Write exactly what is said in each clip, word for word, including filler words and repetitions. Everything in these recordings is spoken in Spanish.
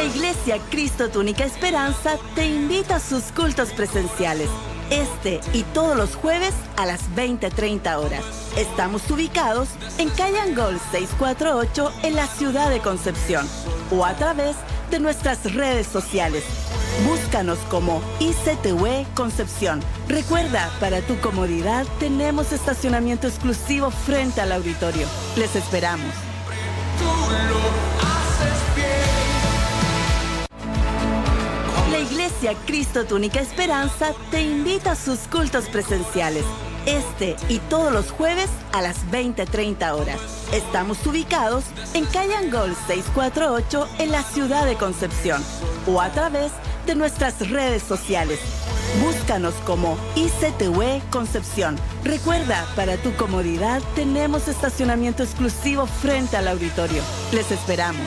La Iglesia Cristo Tu Única Esperanza te invita a sus cultos presenciales, este y todos los jueves a las veinte treinta horas. Estamos ubicados en calle Angol seiscientos cuarenta y ocho en la ciudad de Concepción o a través de nuestras redes sociales. Búscanos como I C T U E Concepción. Recuerda, para tu comodidad tenemos estacionamiento exclusivo frente al auditorio. Les esperamos. La Iglesia Cristo Tu Única Esperanza te invita a sus cultos presenciales, este y todos los jueves a las veinte treinta horas. Estamos ubicados en calle Angol seiscientos cuarenta y ocho en la ciudad de Concepción o a través de nuestras redes sociales. Búscanos como I C T U E Concepción. Recuerda, para tu comodidad tenemos estacionamiento exclusivo frente al auditorio. Les esperamos.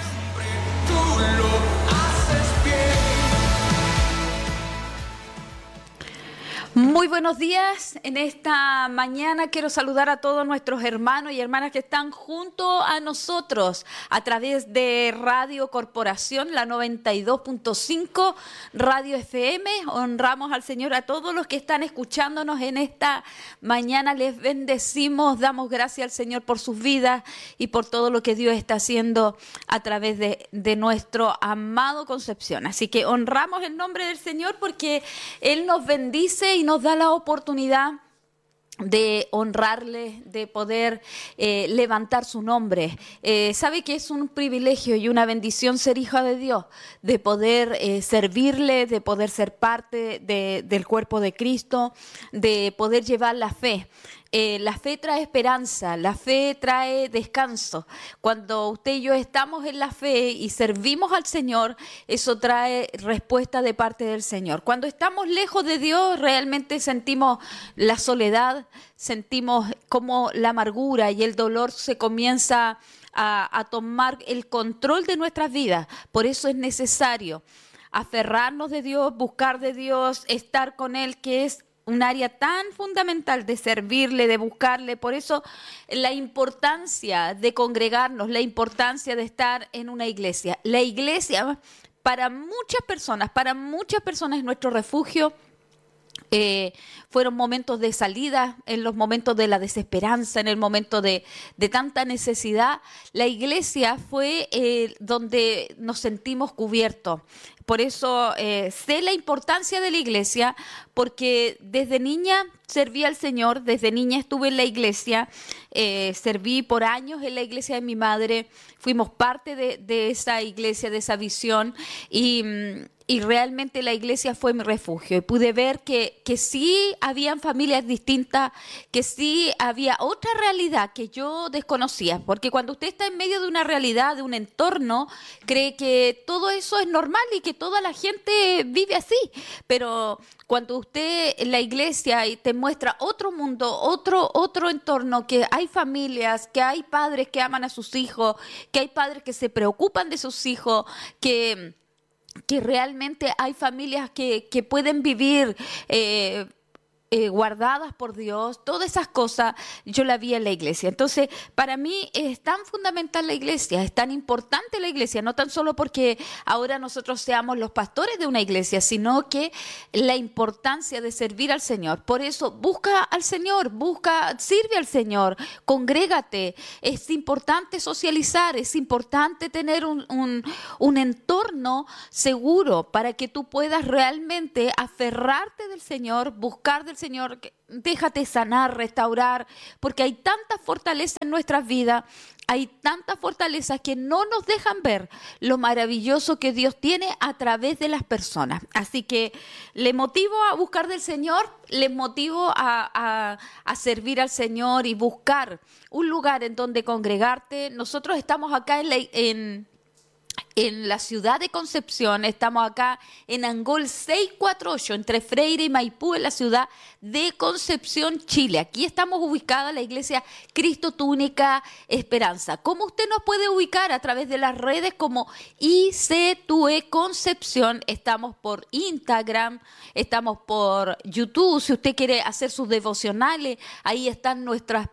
Muy buenos días. En esta mañana quiero saludar a todos nuestros hermanos y hermanas que están junto a nosotros a través de Radio Corporación, la noventa y dos punto cinco, Radio F M. Honramos al Señor a todos los que están escuchándonos en esta mañana. Les bendecimos, damos gracias al Señor por sus vidas y por todo lo que Dios está haciendo a través de, de nuestro amado Concepción. Así que honramos el nombre del Señor porque Él nos bendice y nos da la oportunidad de honrarle, de poder eh, levantar su nombre. Eh, sabe que es un privilegio y una bendición ser hija de Dios, de poder eh, servirle, de poder ser parte de, del cuerpo de Cristo, de poder llevar la fe. Eh, la fe trae esperanza, la fe trae descanso. Cuando usted y yo estamos en la fe y servimos al Señor, eso trae respuesta de parte del Señor. Cuando estamos lejos de Dios, realmente sentimos la soledad, sentimos como la amargura y el dolor se comienza a, a tomar el control de nuestras vidas. Por eso es necesario aferrarnos de Dios, buscar de Dios, estar con Él, que es un área tan fundamental de servirle, de buscarle. Por eso la importancia de congregarnos, la importancia de estar en una iglesia. La iglesia para muchas personas, para muchas personas es nuestro refugio. Eh, fueron momentos de salida, en los momentos de la desesperanza, en el momento de, de tanta necesidad. La iglesia fue eh, donde nos sentimos cubiertos. Por eso eh, sé la importancia de la iglesia, porque desde niña serví al Señor, desde niña estuve en la iglesia, eh, serví por años en la iglesia de mi madre, fuimos parte de, de esa iglesia, de esa visión, y, y realmente la iglesia fue mi refugio. Y pude ver que, que sí habían familias distintas, que sí había otra realidad que yo desconocía, porque cuando usted está en medio de una realidad, de un entorno, cree que todo eso es normal y que toda la gente vive así, pero cuando usted en la iglesia te muestra otro mundo, otro, otro entorno, que hay familias, que hay padres que aman a sus hijos, que hay padres que se preocupan de sus hijos, que, que realmente hay familias que, que pueden vivir eh, Eh, guardadas por Dios, todas esas cosas yo las vi en la iglesia. Entonces, para mí es tan fundamental la iglesia, es tan importante la iglesia, no tan solo porque ahora nosotros seamos los pastores de una iglesia, sino que la importancia de servir al Señor. Por eso, busca al Señor, busca, sirve al Señor, congrégate. Es importante socializar, es importante tener un, un, un entorno seguro para que tú puedas realmente aferrarte del Señor, buscar del Señor. Señor, déjate sanar, restaurar, porque hay tanta fortaleza en nuestras vidas, hay tantas fortalezas que no nos dejan ver lo maravilloso que Dios tiene a través de las personas. Así que le motivo a buscar del Señor, les motivo a, a, a servir al Señor y buscar un lugar en donde congregarte. Nosotros estamos acá en la... En, En la ciudad de Concepción, estamos acá en Angol seiscientos cuarenta y ocho, entre Freire y Maipú, en la ciudad de Concepción, Chile. Aquí estamos ubicados en la iglesia Cristo Tu Única Esperanza. ¿Cómo usted nos puede ubicar? A través de las redes como I C T U E Concepción. Estamos por Instagram, estamos por YouTube. Si usted quiere hacer sus devocionales, ahí están nuestras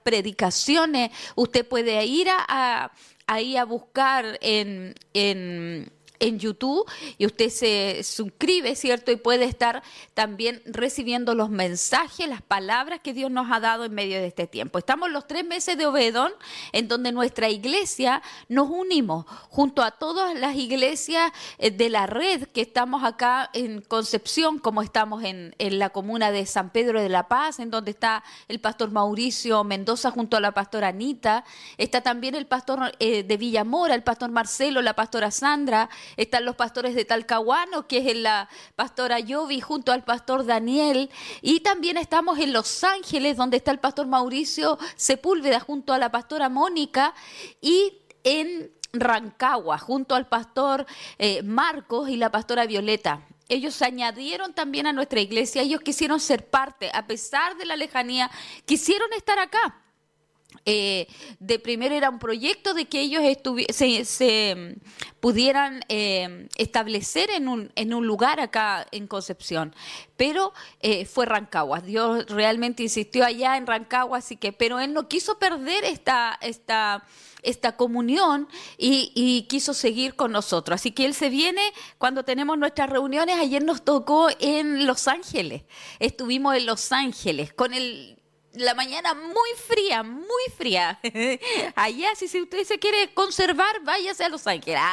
predicaciones. Usted puede ir a... a ahí a buscar en, en, en YouTube y usted se suscribe, ¿cierto? Y puede estar también recibiendo los mensajes, las palabras que Dios nos ha dado en medio de este tiempo. Estamos los tres meses de Obedón, en donde nuestra iglesia nos unimos junto a todas las iglesias de la red que estamos acá en Concepción, como estamos en, en la comuna de San Pedro de la Paz, en donde está el pastor Mauricio Mendoza junto a la pastora Anita. Está también el pastor eh, de Villamora, el pastor Marcelo, la pastora Sandra. Están los pastores de Talcahuano, que es la pastora Yovi, junto al pastor Daniel. Y también estamos en Los Ángeles, donde está el pastor Mauricio Sepúlveda, junto a la pastora Mónica. Y en Rancagua, junto al pastor eh, Marcos y la pastora Violeta. Ellos se añadieron también a nuestra iglesia. Ellos quisieron ser parte, a pesar de la lejanía, quisieron estar acá. Eh, de primero era un proyecto de que ellos se, se pudieran eh, establecer en un, en un lugar acá en Concepción, pero eh, fue Rancagua. Dios realmente insistió allá en Rancagua, así que, pero él no quiso perder esta, esta, esta comunión y, y quiso seguir con nosotros. Así que él se viene cuando tenemos nuestras reuniones. Ayer nos tocó en Los Ángeles, estuvimos en Los Ángeles con el la mañana muy fría, muy fría. Allá, si, si usted se quiere conservar, váyase a Los Ángeles.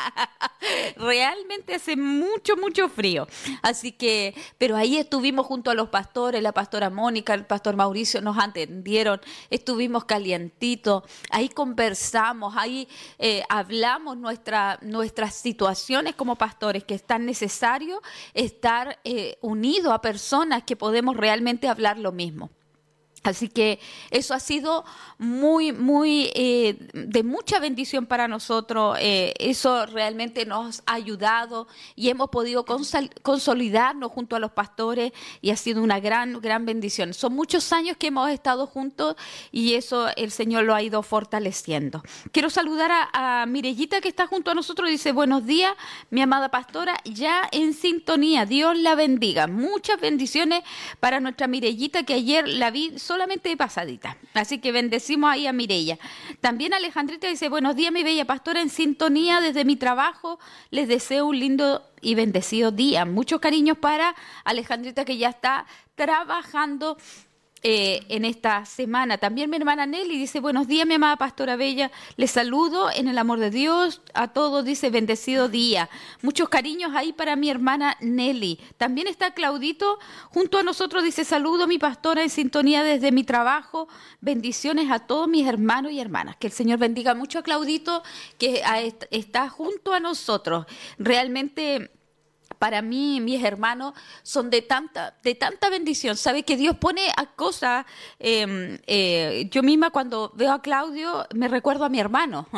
Realmente hace mucho, mucho frío. Así que, pero ahí estuvimos junto a los pastores, la pastora Mónica, el pastor Mauricio nos atendieron, estuvimos calientitos, ahí conversamos, ahí eh, hablamos nuestra, nuestras situaciones como pastores, que es tan necesario estar eh, unidos a personas que podemos realmente hablar lo mismo. Así que eso ha sido muy, muy eh, de mucha bendición para nosotros. Eh, eso realmente nos ha ayudado y hemos podido consol- consolidarnos junto a los pastores y ha sido una gran, gran bendición. Son muchos años que hemos estado juntos y eso el Señor lo ha ido fortaleciendo. Quiero saludar a, a Mirellita, que está junto a nosotros. Dice: buenos días, mi amada pastora, ya en sintonía. Dios la bendiga. Muchas bendiciones para nuestra Mirellita, que ayer la vi solamente de pasadita. Así que bendecimos ahí a Mireya. También Alejandrita dice: buenos días, mi bella pastora, en sintonía desde mi trabajo. Les deseo un lindo y bendecido día. Muchos cariños para Alejandrita, que ya está trabajando Eh, en esta semana. También mi hermana Nelly dice: buenos días, mi amada pastora bella, les saludo en el amor de Dios a todos, dice, bendecido día. Muchos cariños ahí para mi hermana Nelly. También está Claudito junto a nosotros, dice: saludo, mi pastora, en sintonía desde mi trabajo, bendiciones a todos mis hermanos y hermanas. Que el Señor bendiga mucho a Claudito, que a, está junto a nosotros. Realmente, para mí, mis hermanos son de tanta, de tanta bendición. Sabe que Dios pone a cosas. Eh, eh, yo misma, cuando veo a Claudio, me recuerdo a mi hermano,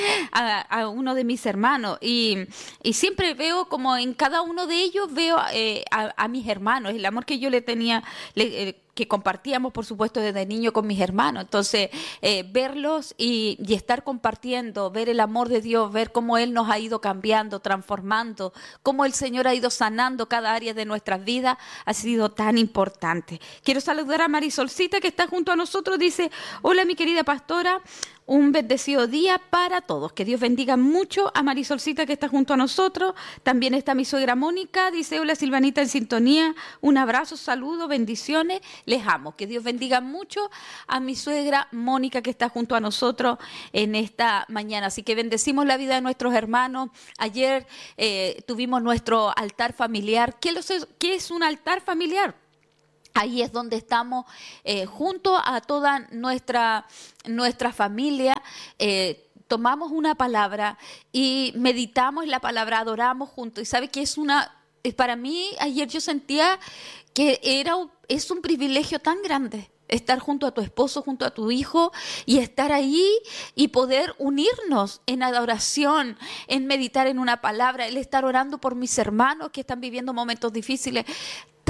a, a uno de mis hermanos. Y, y siempre veo como en cada uno de ellos veo eh, a, a mis hermanos, el amor que yo le tenía, le, eh, que compartíamos, por supuesto, desde niño con mis hermanos. Entonces, eh, verlos y, y estar compartiendo, ver el amor de Dios, ver cómo Él nos ha ido cambiando, transformando, cómo el Señor ha ido sanando cada área de nuestras vidas, ha sido tan importante. Quiero saludar a Marisolcita, que está junto a nosotros. Dice: hola, mi querida pastora, un bendecido día para todos. Que Dios bendiga mucho a Marisolcita, que está junto a nosotros. También está mi suegra Mónica. Dice: hola, Silvanita, en sintonía. Un abrazo, saludo, bendiciones. Les amo. Que Dios bendiga mucho a mi suegra Mónica, que está junto a nosotros en esta mañana. Así que bendecimos la vida de nuestros hermanos. Ayer eh, tuvimos nuestro altar familiar. ¿Qué, los, ¿Qué es un altar familiar? Ahí es donde estamos eh, junto a toda nuestra, nuestra familia. Eh, tomamos una palabra y meditamos la palabra, adoramos juntos. Y sabe que es una, para mí ayer yo sentía que era, es un privilegio tan grande estar junto a tu esposo, junto a tu hijo, y estar ahí y poder unirnos en adoración, en meditar en una palabra, el estar orando por mis hermanos que están viviendo momentos difíciles. Tan importante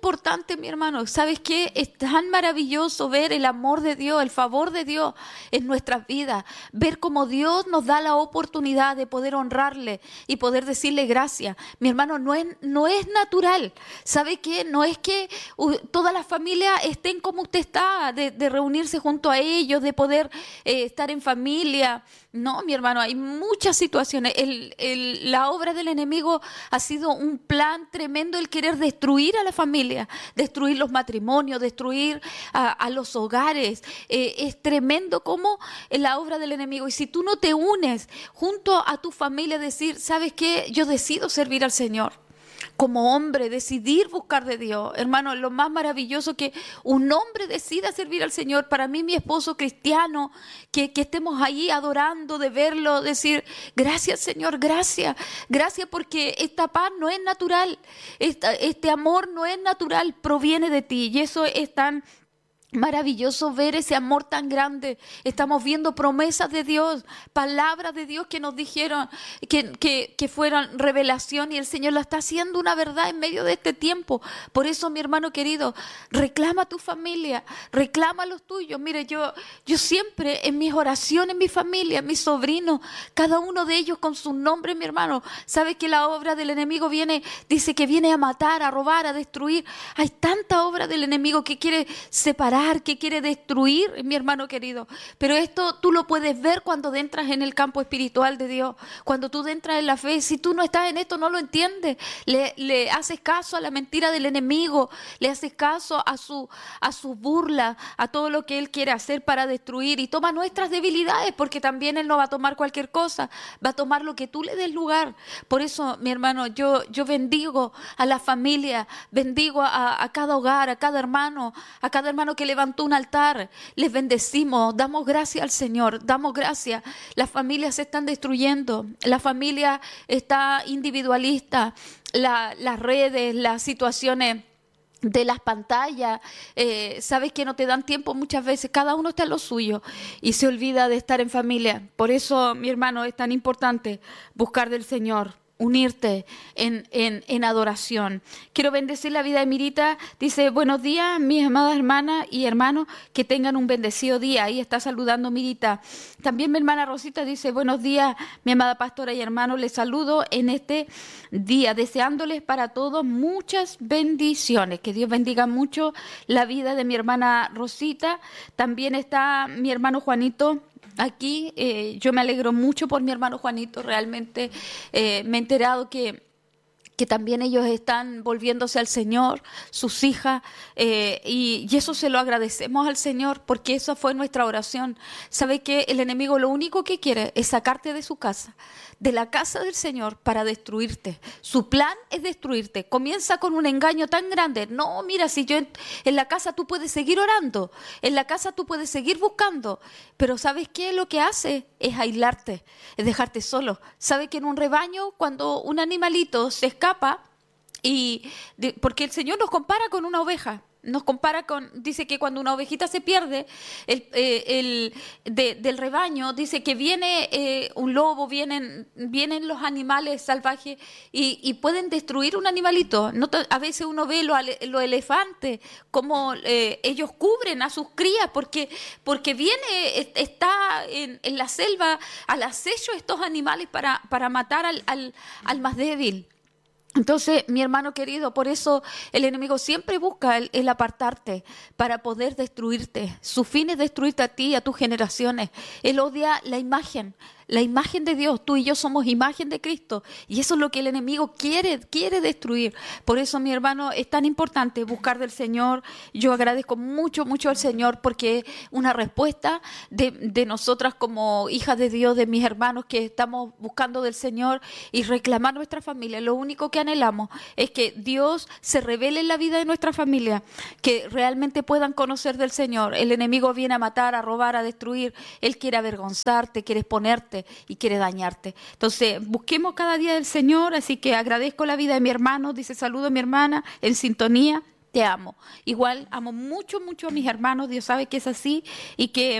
importante, mi hermano. ¿Sabes qué? Es tan maravilloso ver el amor de Dios, el favor de Dios en nuestras vidas. Ver cómo Dios nos da la oportunidad de poder honrarle y poder decirle gracias. Mi hermano, no es, no es natural. ¿Sabe qué? No es que uh, todas las familias estén como usted está, de, de reunirse junto a ellos, de poder eh, estar en familia. No, mi hermano, hay muchas situaciones. El, el, la obra del enemigo ha sido un plan tremendo, el querer destruir a la familia, destruir los matrimonios, destruir a, a los hogares. Eh, es tremendo como la obra del enemigo. Y si tú no te unes junto a tu familia, decir, ¿sabes qué? Yo decido servir al Señor. Como hombre, decidir buscar de Dios. Hermano, lo más maravilloso que un hombre decida servir al Señor. Para mí, mi esposo cristiano, que, que estemos ahí adorando, de verlo, decir, gracias Señor, gracias. Gracias porque esta paz no es natural. Esta, este amor no es natural, proviene de ti. Y eso es tan maravilloso ver ese amor tan grande. Estamos viendo promesas de Dios, palabras de Dios que nos dijeron que, que, que fueran revelación, y el Señor la está haciendo una verdad en medio de este tiempo. Por eso, mi hermano querido, reclama a tu familia, reclama a los tuyos. Mire, yo, yo siempre en mis oraciones, mi familia, mis sobrinos, cada uno de ellos con su nombre, mi hermano, sabe que la obra del enemigo viene, dice que viene a matar, a robar, a destruir. Hay tanta obra del enemigo que quiere separar, que quiere destruir, mi hermano querido. Pero esto tú lo puedes ver cuando entras en el campo espiritual de Dios, cuando tú entras en la fe. Si tú no estás en esto, no lo entiendes. Le, le haces caso a la mentira del enemigo, le haces caso a su a su burla, a todo lo que él quiere hacer para destruir, y toma nuestras debilidades, porque también él no va a tomar cualquier cosa, va a tomar lo que tú le des lugar. Por eso, mi hermano, yo, yo bendigo a la familia, bendigo a, a cada hogar, a cada hermano, a cada hermano que levantó un altar. Les bendecimos, damos gracias al Señor, damos gracias. Las familias se están destruyendo, la familia está individualista, la, las redes, las situaciones de las pantallas, eh, sabes que no te dan tiempo muchas veces, cada uno está en lo suyo y se olvida de estar en familia. Por eso, mi hermano, es tan importante buscar del Señor, unirte en, en, en adoración. Quiero bendecir la vida de Mirita. Dice, buenos días, mis amadas hermanas y hermanos, que tengan un bendecido día. Ahí está saludando Mirita. También mi hermana Rosita dice, buenos días, mi amada pastora y hermanos, les saludo en este día, deseándoles para todos muchas bendiciones. Que Dios bendiga mucho la vida de mi hermana Rosita. También está mi hermano Juanito aquí. Eh, yo me alegro mucho por mi hermano Juanito. Realmente eh, me he enterado que, que también ellos están volviéndose al Señor, sus hijas, eh, y, y eso se lo agradecemos al Señor, porque esa fue nuestra oración. ¿Sabe que el enemigo lo único que quiere es sacarte de su casa, de la casa del Señor, para destruirte? Su plan es destruirte. Comienza con un engaño tan grande. No, mira, si yo en, en la casa tú puedes seguir orando, en la casa tú puedes seguir buscando, pero ¿sabes qué? Lo que hace es aislarte, es dejarte solo. ¿Sabe que en un rebaño, cuando un animalito se escapa, y de, porque el Señor nos compara con una oveja, nos compara con, dice que cuando una ovejita se pierde el, eh, el, de, del rebaño, dice que viene eh, un lobo, vienen, vienen los animales salvajes y, y pueden destruir un animalito. No, a veces uno ve los lo elefantes, como eh, ellos cubren a sus crías, porque, porque viene, está en, en la selva al acecho estos animales para, para matar al, al, al más débil. Entonces, mi hermano querido, por eso el enemigo siempre busca el, el apartarte para poder destruirte. Su fin es destruirte a ti y a tus generaciones. Él odia la imagen, la imagen de Dios. Tú y yo somos imagen de Cristo, y eso es lo que el enemigo quiere, quiere destruir. Por eso, mi hermano, es tan importante buscar del Señor. Yo agradezco mucho, mucho al Señor, porque es una respuesta de, de nosotras como hijas de Dios, de mis hermanos que estamos buscando del Señor y reclamar nuestra familia. Lo único que anhelamos es que Dios se revele en la vida de nuestra familia, que realmente puedan conocer del Señor. El enemigo viene a matar, a robar, a destruir. Él quiere avergonzarte, quiere exponerte y quiere dañarte. Entonces, busquemos cada día del Señor. Así que agradezco la vida de mi hermano. Dice, saludo a mi hermana en sintonía. Te amo. Igual amo mucho, mucho a mis hermanos. Dios sabe que es así y que